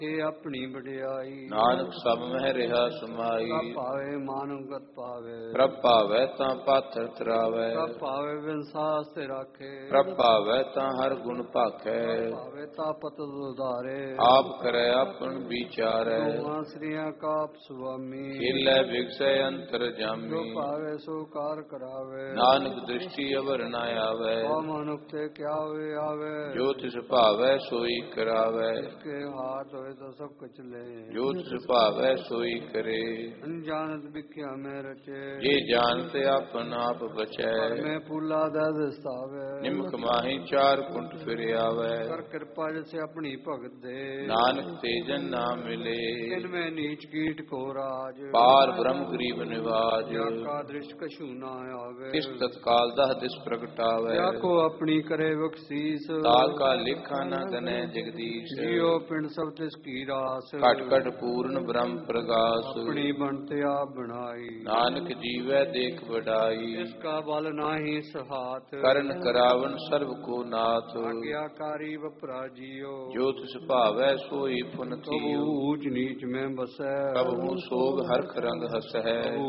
हे अपनी बड़ियाई। नानक सब मह रहा समाई। प्रभ पावे मानुगत पावे। प्रभ पावै तां पाथर तरावै। प्रभ पावे विनसास ते राखे। प्रभ पावै तां हर गुण भाखै। प्रभ पावे ता पत उधारे। आप करे आपन विचारै। दोहां श्रियां का सुआमी। खेलै बिगसै अंतर जामी। जो पावे सो कार करावे। नानक दृष्टि अवर न आवे। मनुख ते क्या हुए आवे। जो तिस भावै सोई करावै। जिसके हाथ होए तो सब कुछ ले। जो तिस भावै सोई करे। अनजानत बिख्या में रचे। जे जानते आपन आप बचै। में फूला दर्द स्तावे। निमक माही चार कुंट फिर आवे। कर कृपा जैसे अपनी भगत दे। नानक तेजन नाम मिले। इनमें नीच कीट को राज। पार ब्रह्म गरीब निवाज। का दृश्य कछु न आवे। तिस तत्काल दह दिस प्रगटावे। या को अपनी करे बख्शीस। ताल का लिखा न गने जगदीश। जियो पिंड सब तिसकी रास। घट घट पूर्ण ब्रह्म प्रगास। अपनी बनते आप बनाई। नानक जीवै देख बढ़ाई। इसका बल नाही सहात। करण करावन सर्व को नाथ। आज्ञाकारी वपरा जियो। जो तिस भावै सोई पुन कबू थियो। ऊंच नीच में बसै। कबहू सोग हरख रंग हसै।